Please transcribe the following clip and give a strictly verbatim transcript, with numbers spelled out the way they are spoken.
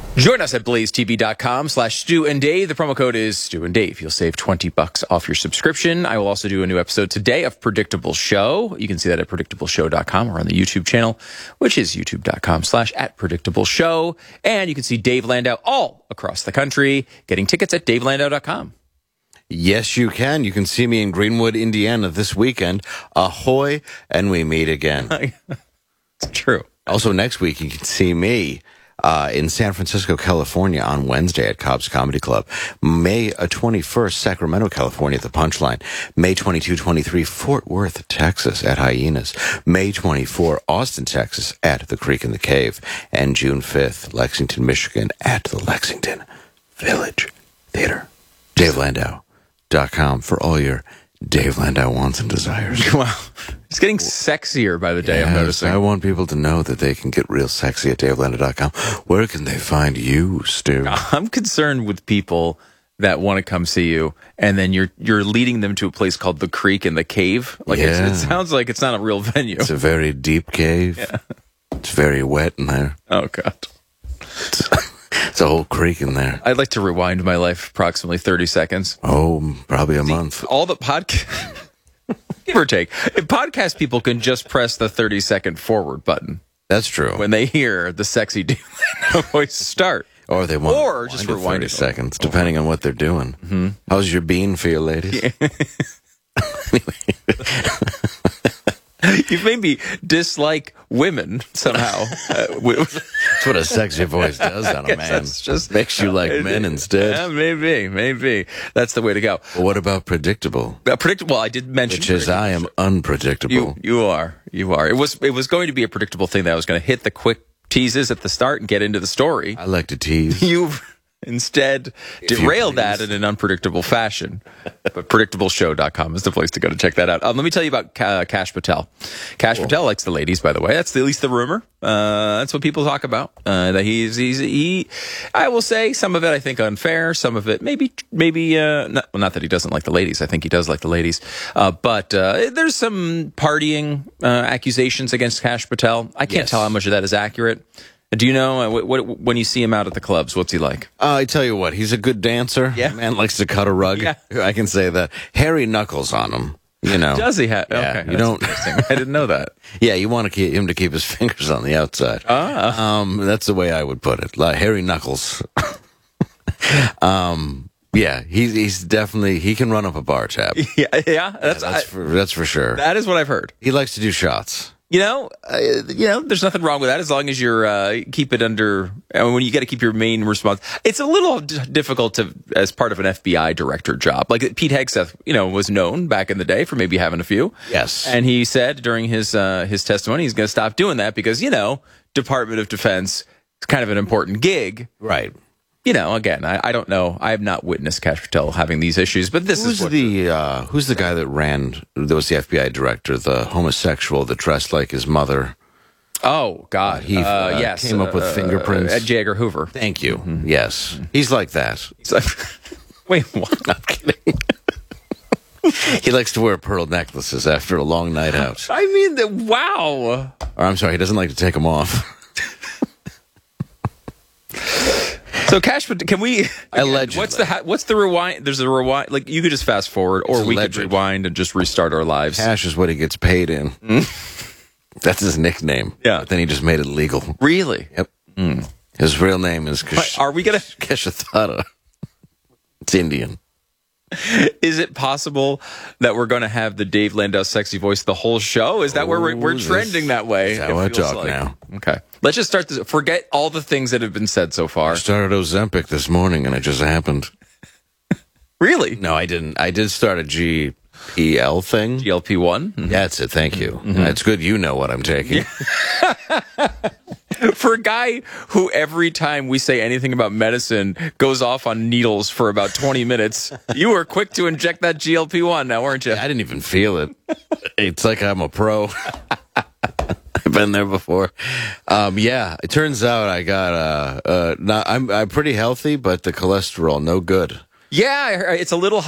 Join us at blazetv.com slash Stu and Dave. The promo code is Stu and Dave. You'll save twenty bucks off your subscription. I will also do a new episode today of Predictable Show. You can see that at predictable show dot com or on the YouTube channel, which is youtube.com slash at predictable show. And you can see Dave Landau all across the country. Getting tickets at dave landau dot com. Yes, you can. You can see me in Greenwood, Indiana this weekend. Ahoy, and we meet again. It's true. Also, next week, you can see me uh, in San Francisco, California on Wednesday at Cobb's Comedy Club. May twenty-first, Sacramento, California at the Punchline. May twenty-second, twenty-third, Fort Worth, Texas at Hyenas. May twenty-fourth, Austin, Texas at the Creek and the Cave. And June fifth, Lexington, Michigan at the Lexington Village Theater. Dave Landau dot com for all your Dave Landau wants and desires. Wow. It's getting sexier by the day, yes, I'm noticing. I want people to know that they can get real sexy at Dave Landau dot com. Where can they find you, Stu? I'm concerned with people that want to come see you, and then you're you're leading them to a place called the Creek and the Cave. Like Yeah. it's, it sounds like it's not a real venue. It's a very deep cave. Yeah. It's very wet in there. Oh, God. It's a whole creek in there. I'd like to rewind my life approximately thirty seconds. Oh, probably a month. All the podcast, give or take, if podcast people can just press the thirty second forward button That's true. when they hear the sexy Dave Landau voice start. Or they want Or to just rewind it rewind thirty it. seconds, depending on what they're doing. Mm-hmm. How's your bean feel, ladies? You made me dislike women somehow. Uh, w- That's what a sexy voice does on a guess man. that's just- Makes you like men instead. Yeah, maybe, maybe. That's the way to go. But what about predictable? Uh, predictable. Well, I did mention Which is I am unpredictable. You, you are. You are. It was. It was going to be a predictable thing that I was going to hit the quick teases at the start and get into the story. I like to tease. You've instead derailed you that in an unpredictable fashion. But predictable show dot com is the place to go to check that out. Um, let me tell you about uh, Kash Patel. Kash cool. Patel likes the ladies, by the way. That's the, at least the rumor. Uh, that's what people talk about. Uh, that he's, he's, he, I will say some of it I think unfair. Some of it maybe, maybe, uh, not, well, not that he doesn't like the ladies. I think he does like the ladies. Uh, but, uh, there's some partying, uh, accusations against Kash Patel. I can't Yes. tell how much of that is accurate. Do you know uh, what, what, when you see him out at the clubs, what's he like? Uh, I tell you what, he's a good dancer. Yeah. Man likes to cut a rug. Yeah. I can say that. Hairy knuckles on him. You know. Does he have? Yeah, okay, you that's don't- interesting. I didn't know that. Yeah, you want to keep him to keep his fingers on the outside. Ah. Um, that's the way I would put it. Like hairy knuckles. um, yeah, he's he's definitely he can run up a bar tab. Yeah, yeah, that's, That's I, for that's for sure. that is what I've heard. He likes to do shots. You know, uh, you know, there's nothing wrong with that as long as you're uh, keep it under. I mean, when you got to keep your main response, it's a little d- difficult to as part of an F B I director job. Like Pete Hegseth, you know, was known back in the day for maybe having a few. Yes. and he said during his uh, his testimony he's going to stop doing that because you know, Department of Defense is kind of an important gig. Right. You know, again, I, I don't know. I have not witnessed Kash Patel having these issues, but this Who's is what the uh, who's the guy that ran? That was the F B I director, the homosexual that dressed like his mother. Oh God, He, uh, uh, yes, came up with uh, fingerprints. Ed J. Edgar Hoover. Thank you. Yes, he's like that. It's like, wait, what? I'm kidding. He likes to wear pearl necklaces after a long night out. I mean, the, wow. Or I'm sorry, he doesn't like to take them off. So Kash, Patel, can we? Again, Allegedly. What's the ha- what's the rewind? There's a rewind. Like you could just fast forward, or It's we alleged. could rewind and just restart our lives. Cash is what he gets paid in. That's his nickname. Yeah. But then he just made it legal. Really? Yep. His real name is Kesh- Are we gonna? Keshathara. It's Indian. Is it possible that we're going to have the Dave Landau sexy voice the whole show? Is that where we're, we're this- trending that way? that's how It I feels talk now. Okay, let's just start this. Forget all the things that have been said so far. I started Ozempic this morning and it just happened. Really? No, I didn't. I did start a G P L thing. G L P one? That's it. Thank you. It's good you know what I'm taking. For a guy who every time we say anything about medicine goes off on needles for about twenty minutes, you were quick to inject that G L P one now, weren't you? I didn't even feel it. It's like I'm a pro. I've been there before. Um, yeah, it turns out I got uh, uh, not, I'm I'm pretty healthy, but the cholesterol no good. Yeah, it's a little